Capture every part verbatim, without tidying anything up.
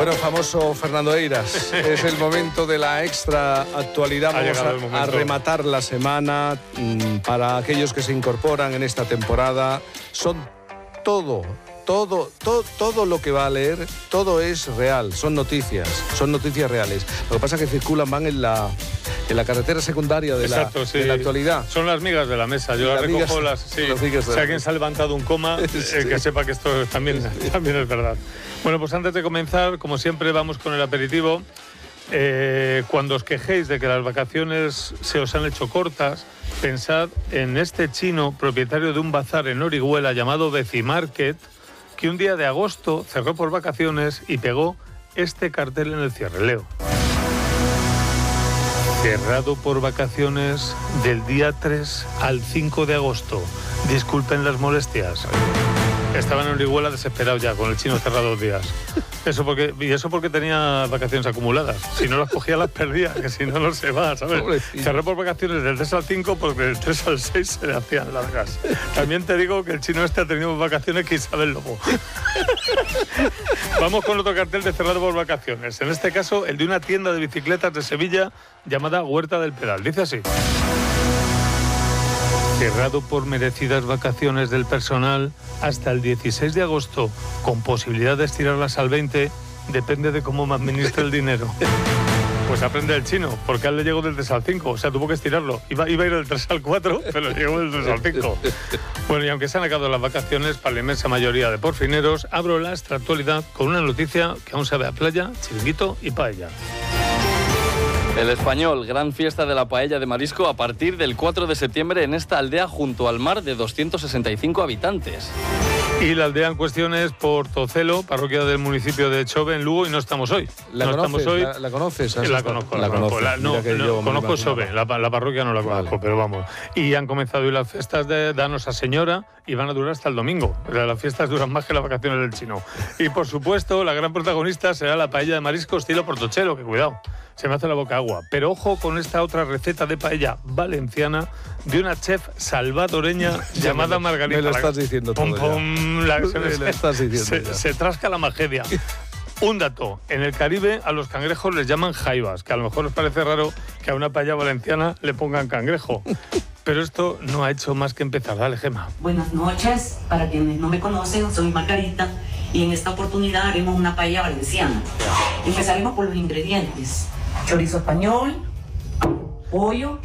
Bueno, famoso Fernando Eiras, es el momento de la extra actualidad. Vamos a, a rematar la semana. Para aquellos que se incorporan en esta temporada, son todo, todo, todo, todo lo que va a leer, todo es real, son noticias, son noticias reales. Lo que pasa es que circulan, van en la... en la carretera secundaria de, Exacto, la, sí. de la actualidad. Son las migas de la mesa, yo las recojo las... Sí. las si alguien se ha levantado un coma, sí. eh, que sepa que esto también, también es verdad. Bueno, pues antes de comenzar, como siempre, vamos con el aperitivo. Eh, cuando os quejéis de que las vacaciones se os han hecho cortas, pensad en este chino, propietario de un bazar en Orihuela llamado Vecimarket, que un día de agosto cerró por vacaciones y pegó este cartel en el cierre. Leo. Cerrado por vacaciones del día tres al cinco de agosto. Disculpen las molestias. Estaban en Orihuela desesperados ya, con el chino cerrado dos días. Eso porque, y eso porque tenía vacaciones acumuladas. Si no las cogía, las perdía, que si no, no se va, ¿sabes? Pobrecito. Cerró por vacaciones del tres al cinco porque del tres al seis se le hacían largas. También te digo que el chino este ha tenido vacaciones que Isabel Lobo. Vamos con otro cartel de cerrado por vacaciones. En este caso, el de una tienda de bicicletas de Sevilla llamada Huerta del Pedal. Dice así. Cerrado por merecidas vacaciones del personal hasta el dieciséis de agosto, con posibilidad de estirarlas al veinte, depende de cómo me administre el dinero. Pues aprende el chino, porque a él le llegó del tres al cinco, o sea, tuvo que estirarlo. Iba, iba a ir del tres al cuatro, pero le llegó del tres al cinco. Bueno, y aunque se han acabado las vacaciones, para la inmensa mayoría de porfineros, abro la extraactualidad con una noticia que aún sabe a playa, chiringuito y paella. El Español, gran fiesta de la paella de marisco a partir del cuatro de septiembre en esta aldea junto al mar de doscientos sesenta y cinco habitantes. Y la aldea en cuestión es Portocelo, parroquia del municipio de Chove, en Lugo, y no estamos hoy. ¿La no conoces? Estamos hoy. ¿La, la conoces? La conozco, la, la conozco. La, no, no, conozco Chove, la, la parroquia no la conozco, vale. Pero vamos. Y han comenzado hoy las fiestas de Danos a Señora y van a durar hasta el domingo. O sea, las fiestas duran más que las vacaciones del chino. Y por supuesto, la gran protagonista será la paella de marisco estilo Portochelo, que cuidado, se me hace la boca agua. Pero ojo con esta otra receta de paella valenciana de una chef salvadoreña llamada Margarita. Me lo estás diciendo todo. Pum, pum, la, se, me lo estás diciendo se, ya. se trasca la magedia. Un dato, en el Caribe a los cangrejos les llaman jaivas, que a lo mejor os parece raro que a una paella valenciana le pongan cangrejo. Pero esto no ha hecho más que empezar. Dale, Gemma. Buenas noches, para quienes no me conocen, soy Margarita y en esta oportunidad haremos una paella valenciana. Empezaremos por los ingredientes: chorizo español, pollo,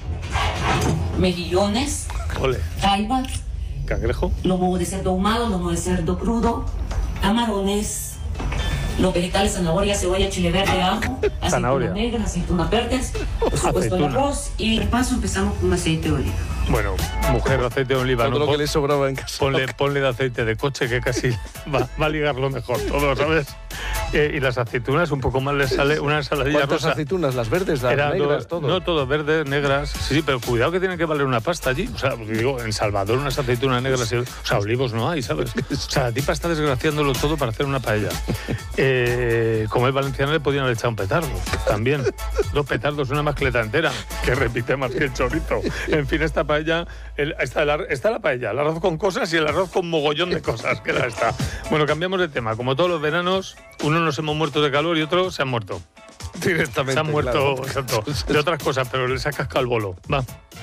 mejillones, Ole. jaivas, cangrejo, lomo de cerdo ahumado, lomo de cerdo crudo, camarones, los vegetales, zanahoria, cebolla, chile verde, ajo, aceituna negra, aceitunas verdes, por supuesto el arroz, y de paso empezamos con aceite de oliva. Bueno, mujer, aceite de oliva, todo ¿no? lo que le sobraba en casa. Ponle, ponle de aceite de coche, que casi va, va a ligarlo mejor todo, ¿sabes? Eh, y las aceitunas, un poco más les sale una ensaladilla ¿Cuántas rosa? aceitunas? ¿Las verdes, las Era negras, todo, todo? No, todo, verdes, negras. Sí, sí, pero cuidado que tiene que valer una pasta allí. O sea, digo, en Salvador unas aceitunas negras, o sea, olivos no hay, ¿sabes? O sea, la tipa está desgraciándolo todo para hacer una paella. Eh, como es valenciana, le podían haber echado un petardo también. Dos petardos, una mascleta entera, que repite más que el chorizo. En fin, esta paella, el, está, el, está la paella, el arroz con cosas y el arroz con mogollón de cosas, que era esta. Bueno, cambiamos de tema. Como todos los veranos, uno nos hemos muerto de calor y otros se han muerto. Directamente. Se han muerto, claro. exacto, de otras cosas, pero les ha cascado el bolo. Va.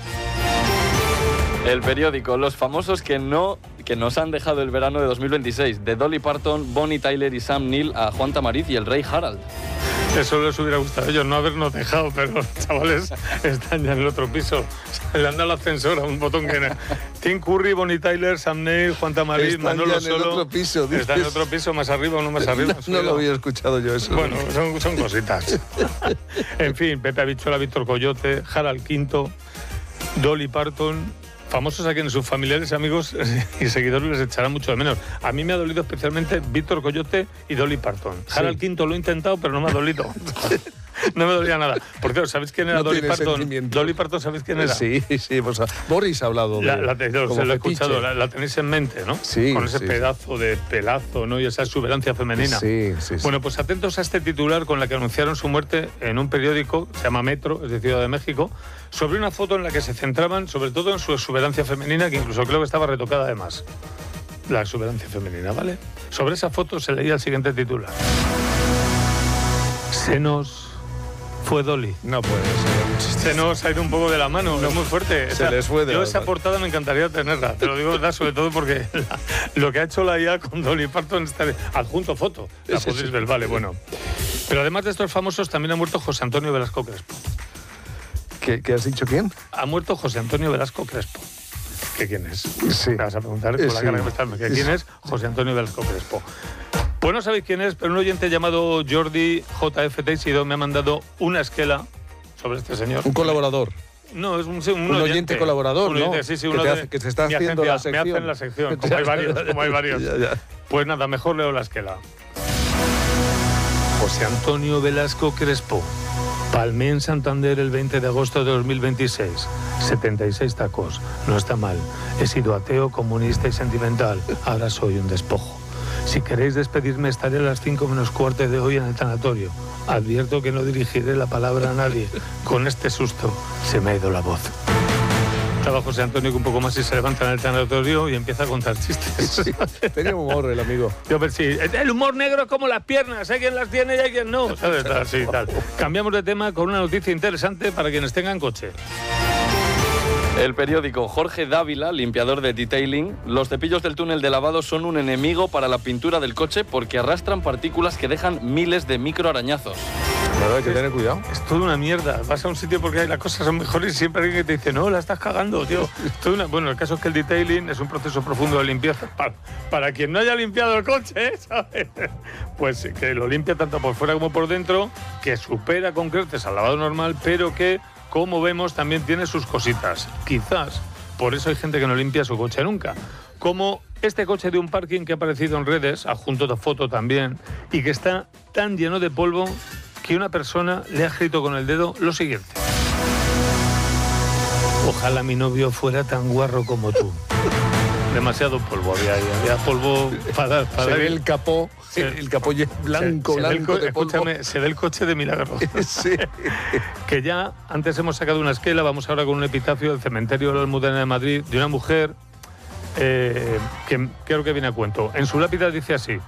El periódico, los famosos que no que nos han dejado el verano de dos mil veintiséis, de Dolly Parton, Bonnie Tyler y Sam Neill a Juan Tamariz y el rey Harald. Eso les hubiera gustado a ellos, no habernos dejado, pero los chavales están ya en el otro piso. Le han dado el ascensor a un botón que... Tim Curry, Bonnie Tyler, Sam Neill, Juan Tamariz, están Manolo ya en Solo... el otro piso, dices. Están en otro piso, más arriba o no más arriba. No, no lo había escuchado yo eso. Bueno, son, son cositas. En fin, Pepe Habichuela, Víctor Coyote, Harald Quinto, Dolly Parton... Famosos a quienes sus familiares, amigos y seguidores les echarán mucho de menos. A mí me ha dolido especialmente Víctor Coyote y Dolly Parton. Sí. Harald Quinto lo he intentado, pero no me ha dolido. No me dolía nada. Por cierto, ¿sabéis quién era no Dolly Parton? Dolly Parton, ¿sabéis quién era? Sí, sí. Pues, Boris ha hablado de la, la, te, lo, se lo he escuchado, la, la tenéis en mente, ¿no? Sí. Con ese sí, pedazo sí. de pelazo, ¿no? Y esa exuberancia femenina. Sí, sí, sí. Bueno, pues atentos a este titular con la que anunciaron su muerte en un periódico, se llama Metro, es de Ciudad de México, sobre una foto en la que se centraban sobre todo en su exuberancia femenina, que incluso creo que estaba retocada además. La exuberancia femenina, ¿vale? Sobre esa foto se leía el siguiente titular. Se nos fue Dolly. No puede ser. Se nos ha ido un poco de la mano, no, es muy fuerte. Se o sea, les fue de yo la esa mano. portada me encantaría tenerla, te lo digo, ¿verdad? Sobre todo porque la, lo que ha hecho la I A con Dolly Parton está adjunto foto. La Sí, podéis sí. ver, vale, bueno. Pero además de estos famosos, también ha muerto José Antonio Velasco Crespo. ¿Qué, qué has dicho quién? Ha muerto José Antonio Velasco Crespo. ¿Qué quién es? Sí. Me vas a preguntar por Eh, la sí. cara que me estás. ¿Qué quién es? José Antonio Velasco Crespo. Pues no sabéis quién es, pero un oyente llamado Jordi J F Teixido me ha mandado una esquela sobre este señor. Un colaborador. No, es un, sí, un, Un oyente, oyente colaborador, un oyente, ¿no? Sí, sí, que, uno te de, hace, que te está mi haciendo agencia, la sección. Me hacen la sección, como hay varios. Como hay varios. Ya, ya. Pues nada, mejor leo la esquela. José Antonio Velasco Crespo. Palmé en Santander el veinte de agosto de dos mil veintiséis. setenta y seis tacos. No está mal. He sido ateo, comunista y sentimental. Ahora soy un despojo. Si queréis despedirme, estaré a las cinco menos cuarto de hoy en el tanatorio. Advierto que no dirigiré la palabra a nadie. Con este susto se me ha ido la voz. Estaba José Antonio que un poco más y se levanta en el tanatorio y empieza a contar chistes. Sí, tenía humor el amigo. Yo, pero sí, el humor negro es como las piernas, hay quien las tiene y hay quien no. ¿Sabes? Así, tal. Cambiamos de tema con una noticia interesante para quienes tengan coche. El periódico Jorge Dávila, limpiador de detailing, los cepillos del túnel de lavado son un enemigo para la pintura del coche porque arrastran partículas que dejan miles de microarañazos. Claro, hay que tener cuidado. Es toda una mierda. Vas a un sitio porque ahí las cosas son mejores y siempre hay alguien que te dice, no, la estás cagando, tío. Es toda una... Bueno, el caso es que el detailing es un proceso profundo de limpieza para, para quien no haya limpiado el coche, ¿sabes? Pues que lo limpia tanto por fuera como por dentro, que supera con creces al lavado normal, pero que, como vemos, también tiene sus cositas. Quizás por eso hay gente que no limpia su coche nunca. Como este coche de un parking que ha aparecido en redes, adjunto de foto también, y que está tan lleno de polvo que una persona le ha escrito con el dedo lo siguiente. Ojalá mi novio fuera tan guarro como tú. Demasiado polvo había ahí, había polvo para... para se ve el capó, Sí. el capó blanco, se, se blanco ve el, de polvo. Escúchame, se ve el coche de milagro. Sí. Que ya antes hemos sacado una esquela, vamos ahora con un epitafio del cementerio de la Almudena de Madrid, de una mujer eh, que creo que viene a cuento. En su lápida dice así: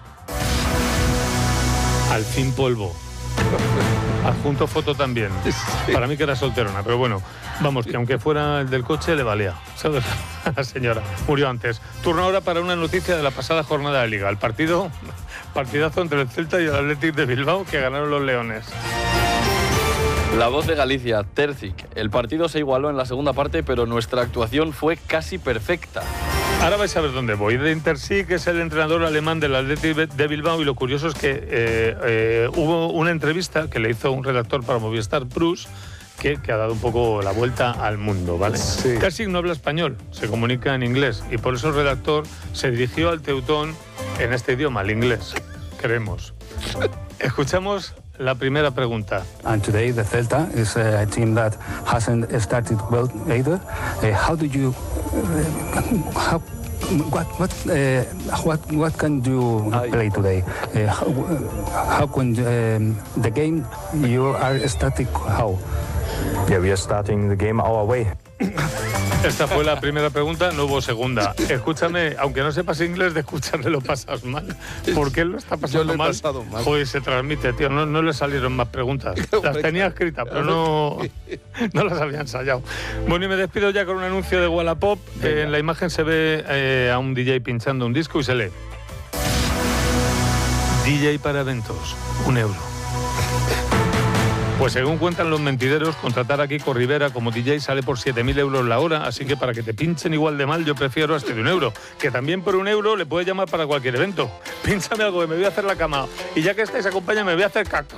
al fin polvo. Adjunto foto también. Sí. Para mí que era solterona, pero bueno, vamos, que aunque fuera el del coche le valía. ¿Sabes? La señora murió antes. Turno ahora para una noticia de la pasada jornada de Liga. El partido, partidazo entre el Celta y el Athletic de Bilbao, que ganaron los leones. La Voz de Galicia, Terzic. El partido se igualó en la segunda parte, pero nuestra actuación fue casi perfecta. Ahora vais a ver dónde voy. De Terzic, que es el entrenador alemán del Athletic de Bilbao, y lo curioso es que eh, eh, hubo una entrevista que le hizo un redactor para Movistar Plus que, que ha dado un poco la vuelta al mundo, ¿vale? Sí. Terzic no habla español, se comunica en inglés, y por eso el redactor se dirigió al teutón en este idioma, el inglés, creemos. Escuchamos la primera pregunta. And today the Celta is a team that hasn't started well either. Uh, how do you, uh, how, what, what, uh, what, what can you play today? Uh, how, how can um, the game you are static? How? Yeah, we are starting the game our way. Esta fue la primera pregunta, no hubo segunda. Escúchame, aunque no sepas inglés, de escucharle lo pasas mal. ¿Por qué lo está pasando Yo lo he mal? pasado mal. Joder, se transmite, tío. No, no le salieron más preguntas. Las tenía escritas, pero no, no las había ensayado. Bueno, y me despido ya con un anuncio de Wallapop. Eh, en la imagen se ve eh, a un D J pinchando un disco y se lee: D J para eventos, un euro. Pues según cuentan los mentideros, contratar a Kiko Rivera como D J sale por siete mil euros la hora, así que para que te pinchen igual de mal yo prefiero este de un euro, que también por un euro le puedes llamar para cualquier evento. Pínchame algo, que me voy a hacer la cama, y ya que estáis, acompáñame, me voy a hacer caca.